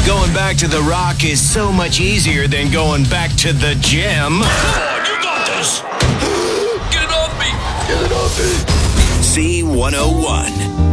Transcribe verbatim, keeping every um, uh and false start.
Going back to the Rock is so much easier than going back to the gym. Come on, you got this. Get it off me. Get it off me. C one oh one.